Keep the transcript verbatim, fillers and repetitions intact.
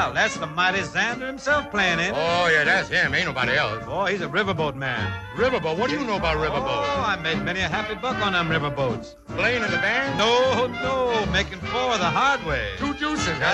Well, that's the mighty Xander himself playing it. Oh, yeah, that's him. Ain't nobody else. Boy, he's a riverboat man. Riverboat? What do you know about riverboats? Oh, I made many a happy buck on them riverboats. Playing in the band? No, no, making four the hard way. Two juices, huh?